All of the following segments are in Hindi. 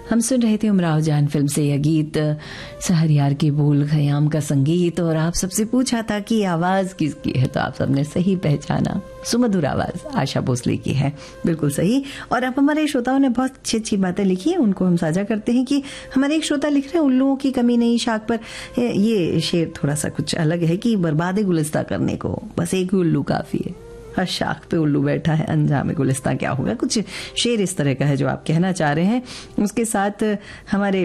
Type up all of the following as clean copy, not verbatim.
हम सुन रहे थे उमराव जान फिल्म से यह गीत, सहरयार के बोल, खयाम का संगीत। और आप सबसे पूछा था कि आवाज किसकी है, तो आप सबने सही पहचाना, सुमधुर आवाज आशा भोसले की है, बिल्कुल सही। और अब हमारे श्रोताओं ने बहुत अच्छी अच्छी बातें लिखी हैं, उनको हम साझा करते हैं कि हमारे एक श्रोता लिख रहे हैं, उल्लुओं की कमी नहीं शाख पर। ये शेर थोड़ा सा कुछ अलग है कि बर्बाद गुलिस्ता करने को बस एक उल्लू काफी है, हर शाख पे उल्लू बैठा है, अंजाम गुलिस्तां क्या होगा। कुछ शेर इस तरह का है जो आप कहना चाह रहे हैं। उसके साथ हमारे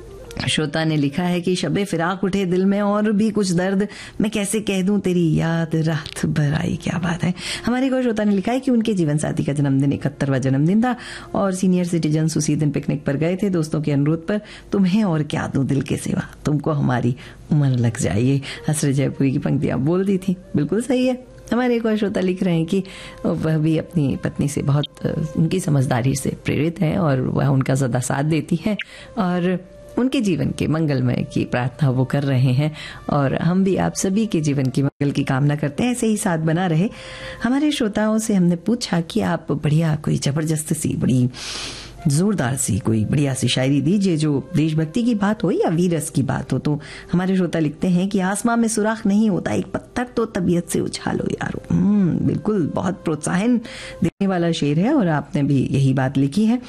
श्रोता ने लिखा है कि शबे फिराक उठे दिल में और भी कुछ दर्द, मैं कैसे कह दूं तेरी याद रात भर आई। क्या बात है। हमारे को श्रोता ने लिखा है कि उनके जीवन साथी का जन्मदिन 71वां जन्मदिन था और सीनियर सिटीजन उसी दिन पिकनिक पर गए थे दोस्तों के अनुरोध पर। तुम्हें और क्या दूं दिल के सिवा, तुमको हमारी उम्र लग जाइए, हसरत जयपुरी की पंक्तियां बोल दी थी, बिल्कुल सही है। हमारे एक और श्रोता लिख रहे हैं कि वह भी अपनी पत्नी से बहुत उनकी समझदारी से प्रेरित है और वह उनका सदा साथ देती है और उनके जीवन के मंगलमय की प्रार्थना वो कर रहे हैं। और हम भी आप सभी के जीवन की मंगल की कामना करते हैं, ऐसे ही साथ बना रहे। हमारे श्रोताओं से हमने पूछा कि आप बढ़िया कोई जबरदस्त सी, बड़ी जोरदार सी, कोई बढ़िया सी शायरी दीजिए जो देशभक्ति की बात हो या वीरस की बात हो। तो हमारे श्रोता लिखते हैं कि आसमां में सुराख नहीं होता, एक पत्थर तो तबीयत से उछालो यारो। बिल्कुल, बहुत प्रोत्साहन देने वाला शेर है और आपने भी यही बात लिखी है।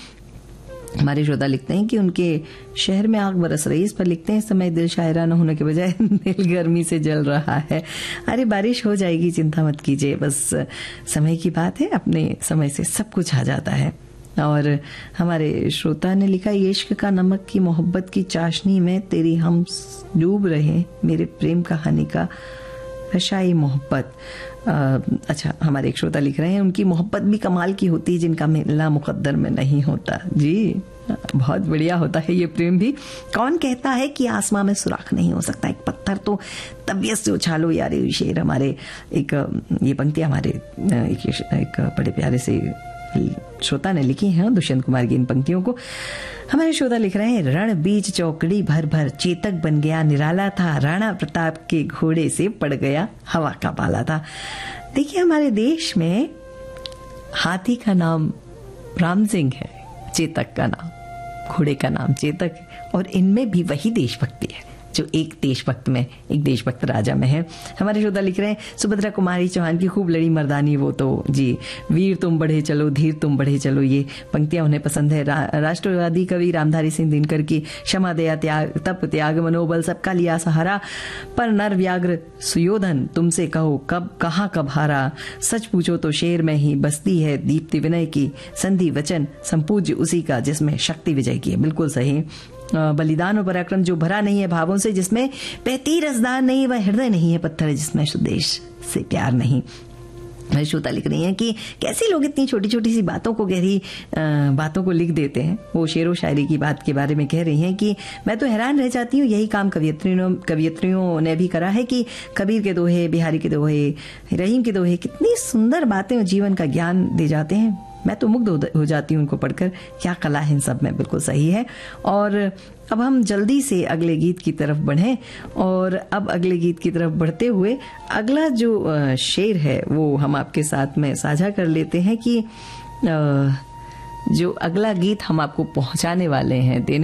हमारे श्रोता लिखते हैं कि उनके शहर में आग बरस रही है, इस पर लिखते हैं समय दिल शायरा न होने के बजाय दिल गर्मी से जल रहा है। अरे बारिश हो जाएगी, चिंता मत कीजिए, बस समय की बात है, अपने समय से सब कुछ आ जाता है। और हमारे श्रोता ने लिखा, इश्क का नमक की मोहब्बत की चाशनी में तेरी हम डूब रहे, मेरे प्रेम कहानी का नशाई मोहब्बत। अच्छा, हमारे एक श्रोता लिख रहे हैं, उनकी मोहब्बत भी कमाल की होती है जिनका मिलना मुकद्दर में नहीं होता। जी, बहुत बढ़िया होता है ये प्रेम भी। कौन कहता है कि आसमां में सुराख नहीं हो सकता, एक पत्थर तो तबीयत से उछालो यार। ये शेर हमारे एक, ये पंक्ति हमारे एक बड़े प्यारे से श्रोता ने लिखी है, दुष्यंत कुमार की इन पंक्तियों को। हमारे श्रोता लिख रहे हैं, रण बीच चौकड़ी भर भर चेतक बन गया निराला था, राणा प्रताप के घोड़े से पड़ गया हवा का पाला था। देखिए, हमारे देश में हाथी का नाम राम सिंह है, चेतक का नाम, घोड़े का नाम चेतक है, और इनमें भी वही देशभक्ति है जो एक देशभक्त में, एक देशभक्त राजा में है। हमारे श्रोता लिख रहे हैं, सुभद्रा कुमारी चौहान की खूब लड़ी मर्दानी वो तो जी, वीर तुम बढ़े चलो, धीर तुम बढ़े चलो, ये पंक्तियां उन्हें पसंद है। राष्ट्रवादी कवि रामधारी सिंह दिनकर की, क्षमा दया त्याग तप त्याग मनोबल सबका लिया सहारा, पर नर व्याग्र सुयोधन तुमसे कहो कब कहाँ कब हारा, सच पूछो तो शेर में ही बसती है दीप्ति विनय की, संधि वचन संपूज्य उसी का जिसमें शक्ति विजय की है। बिल्कुल सही। बलिदान और पराक्रम जो भरा नहीं है भावों से, जिसमें बहती रसदार नहीं, वह हृदय नहीं है पत्थर जिसमें स्वदेश से प्यार नहीं। श्रोता लिख रही हैं कि कैसे लोग इतनी छोटी छोटी सी बातों को, गहरी बातों को लिख देते हैं। वो शेर व शायरी की बात के बारे में कह रही हैं कि मैं तो हैरान रह जाती हूँ, यही काम कवियत्रियों ने भी करा है कि कबीर के दोहे, बिहारी के दोहे, रहीम के दोहे, कितनी सुंदर बातें और जीवन का ज्ञान दे जाते हैं। मैं तो मुग्ध हो जाती हूँ उनको पढ़कर, क्या कला है इन सब में। बिल्कुल सही है। और अब हम जल्दी से अगले गीत की तरफ बढ़ें, और अब अगले गीत की तरफ बढ़ते हुए अगला जो शेर है वो हम आपके साथ में साझा कर लेते हैं कि जो अगला गीत हम आपको पहुंचाने वाले हैं, देने